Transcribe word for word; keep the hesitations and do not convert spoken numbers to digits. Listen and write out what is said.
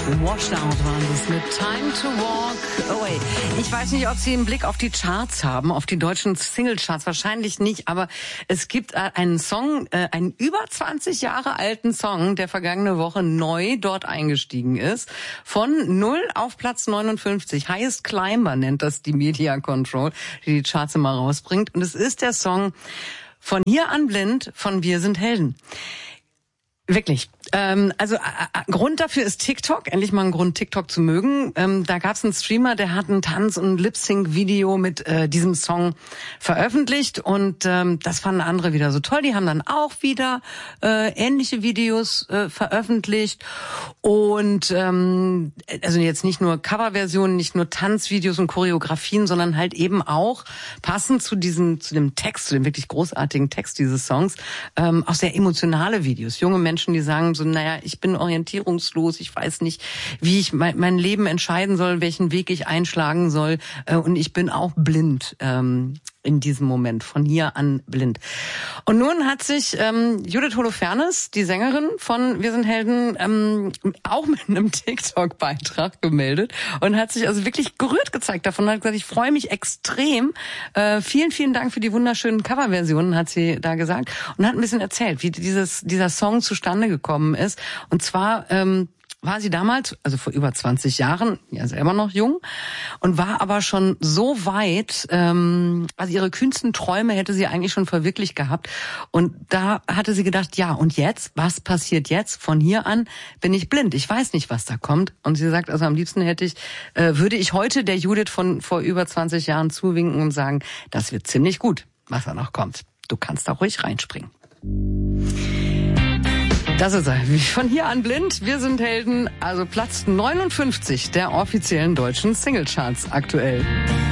Washed Out waren das mit Time to Walk Away. Ich weiß nicht, ob Sie einen Blick auf die Charts haben, auf die deutschen Singlecharts. Wahrscheinlich nicht, aber es gibt einen Song, einen über zwanzig Jahre alten Song, der vergangene Woche neu dort eingestiegen ist. Von null auf Platz neunundfünfzig. Highest Climber nennt das die Media Control, die die Charts immer rausbringt. Und es ist der Song Von hier an blind von Wir sind Helden. Wirklich. Ähm, also äh, Grund dafür ist TikTok. Endlich mal ein Grund, TikTok zu mögen. Ähm, da gab es einen Streamer, der hat ein Tanz- und Lip-Sync-Video mit äh, diesem Song veröffentlicht. Und ähm, das fanden andere wieder so toll. Die haben dann auch wieder äh, ähnliche Videos äh, veröffentlicht. Und ähm, also jetzt nicht nur Coverversionen, nicht nur Tanzvideos und Choreografien, sondern halt eben auch passend zu diesem, zu dem Text, zu dem wirklich großartigen Text dieses Songs, ähm, auch sehr emotionale Videos. Junge Menschen, die sagen so, naja, ich bin orientierungslos, ich weiß nicht, wie ich mein, mein Leben entscheiden soll, welchen Weg ich einschlagen soll, äh, und ich bin auch blind ähm, in diesem Moment, von hier an blind. Und nun hat sich ähm, Judith Holofernes, die Sängerin von Wir sind Helden, ähm, auch mit einem TikTok-Beitrag gemeldet und hat sich also wirklich gerührt gezeigt davon und hat gesagt, ich freue mich extrem. Äh, vielen, vielen Dank für die wunderschönen Coverversionen, hat sie da gesagt, und hat ein bisschen erzählt, wie dieses dieser Song zustande gekommen ist. Und zwar ähm, war sie damals, also vor über zwanzig Jahren, ja selber noch jung, und war aber schon so weit, ähm, also ihre kühnsten Träume hätte sie eigentlich schon verwirklicht gehabt. Und da hatte sie gedacht, ja, und jetzt, was passiert jetzt? Von hier an bin ich blind, ich weiß nicht, was da kommt. Und sie sagt, also am liebsten hätte ich, äh, würde ich heute der Judith von vor über zwanzig Jahren zuwinken und sagen, das wird ziemlich gut, was da noch kommt. Du kannst da ruhig reinspringen. Das ist er. Von hier an blind. Wir sind Helden. Also Platz neunundfünfzig der offiziellen deutschen Singlecharts aktuell.